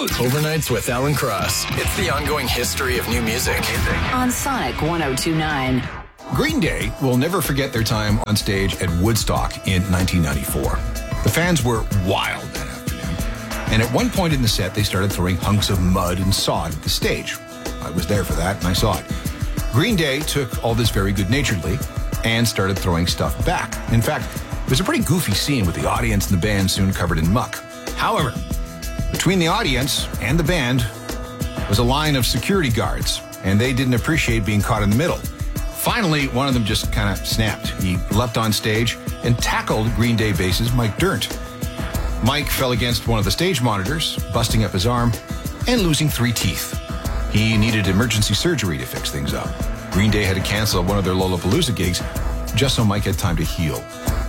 Overnights with Alan Cross. It's the ongoing history of new music. On Sonic 102.9. Green Day will never forget their time on stage at Woodstock in 1994. The fans were wild that afternoon. And at one point in the set, they started throwing hunks of mud and sod at the stage. I was there for that, and I saw it. Green Day took all this very good-naturedly and started throwing stuff back. In fact, it was a pretty goofy scene with the audience and the band soon covered in muck. However, between the audience and the band was a line of security guards, and they didn't appreciate being caught in the middle. Finally, one of them just kind of snapped. He leapt on stage and tackled Green Day bassist Mike Dirnt. Mike fell against one of the stage monitors, busting up his arm and losing 3 teeth. He needed emergency surgery to fix things up. Green Day had to cancel one of their Lollapalooza gigs just so Mike had time to heal.